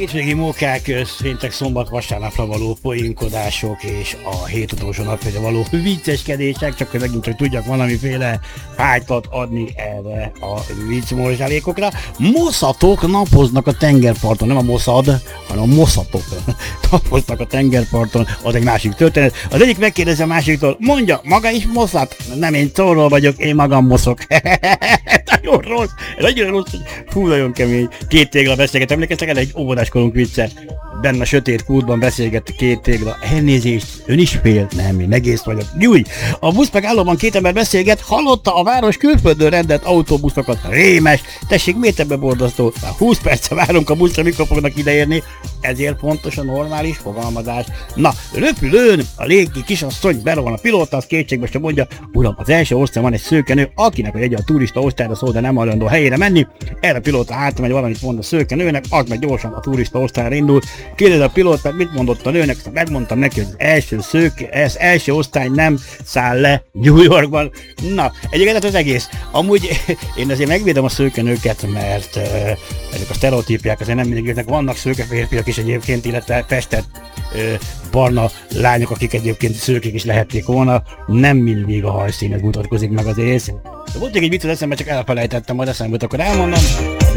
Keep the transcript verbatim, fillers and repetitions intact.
Hétvégi mókák, péntek, szombat, vasárnapra való poénkodások és a hét utolsó napja való vicceskedések, csak hogy megint csak tudjak valamiféle fájtat adni erre a vicc morzsálékokra. Moszatok napoznak a tengerparton, nem a moszad, hanem a moszatok napoznak a tengerparton, az egy másik történet. Az egyik megkérdezi a másiktól, mondja, maga is moszat? Nem, én Czorról vagyok, én magam moszok. Nagyon rossz, nagyon rossz, hú, nagyon kemény. Két tégla beszélget, emlékeztek el egy óvodáskorunk vicce. Benne a sötét kútban beszélget két tégla. Elnézést, ön is fél? Nem, én egész vagyok. Gyújj! A busz meg állóban két ember beszélget, hallotta a város külföldön rendelt autóbuszokat. Rémes! Tessék, miért ebbe borzasztó? Már húsz perce várunk a buszra, mikor fognak ideérni. Ezért pontos a normális fogalmazás. Na, röpülőn a légi kisasszony berohan a pilóta, az kétségbe sem mondja, uram, az első osztályon van egy szőkenő, akinek egy a turista osztályra szól, de nem hajlandó helyére menni. Erre a pilóta hátra megy, valamit mond a szőkenőnek, az meg gyorsan a turista osztályra indul. Kérdez a pilótát, mit mondott a nőnek, megmondtam neki, hogy az első szőke, ez első osztály nem száll le New Yorkban. Na, egyébként az egész. Amúgy én azért megvédem a szőkenőket, mert uh, ezek a sztereotípiák azért nem mindig érnek. Vannak szőke férfiak is egyébként, illetve festett uh, barna lányok, akik egyébként szőkék is lehették volna. Nem mindig a hajszínet mutatkozik meg az ész. Volt még egy vicc az eszembe, csak elfelejtettem, majd eszembe, akkor elmondom.